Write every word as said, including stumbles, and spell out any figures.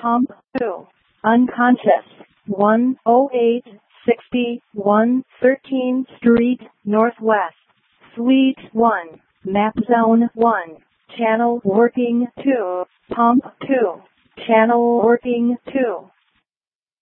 Pump two. Unconscious. one oh eight sixty-one thirteenth Street, Northwest. Suite one. Map Zone one. Channel working two. Pump two. Channel working two.